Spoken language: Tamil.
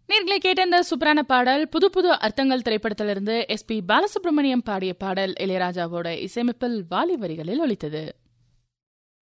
நேர்களை கேட்ட இந்த சூப்பரான பாடல் புது புது அர்த்தங்கள் திரைப்படத்திலிருந்து SP பாலசுப்ரமணியம் பாடிய பாடல் இளையராஜாவோட இசையமைப்பில் வாலி வரிகளில் ஒலித்தது.